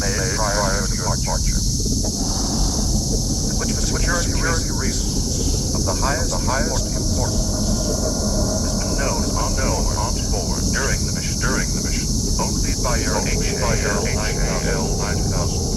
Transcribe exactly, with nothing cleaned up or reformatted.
made prior to your departure, which for security reasons of the highest, the highest importance has been known, unknown on board during the mission, during the mission, only by your H A L nine thousand.